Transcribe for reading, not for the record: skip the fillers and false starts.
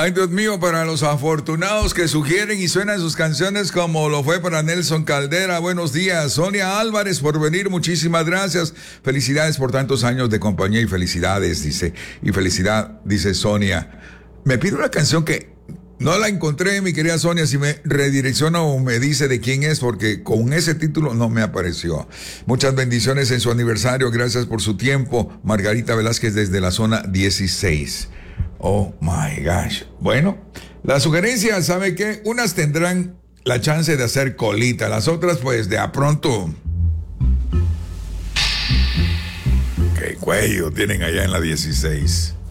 Ay, Dios mío, para los afortunados que sugieren y suenan sus canciones como lo fue para Nelson Caldera. Buenos días. Sonia Álvarez, por venir, muchísimas gracias. Felicidades por tantos años de compañía y felicidades, dice. Y felicidad, dice Sonia. Me pide una canción que no la encontré, mi querida Sonia, si me redirecciona o me dice de quién es, porque con ese título no me apareció. Muchas bendiciones en su aniversario, gracias por su tiempo. Margarita Velázquez desde la zona 16. Oh my gosh. Bueno, las sugerencias, ¿sabe qué? Unas tendrán la chance de hacer colita, las otras pues de a pronto. ¿Qué cuello tienen allá en la 16?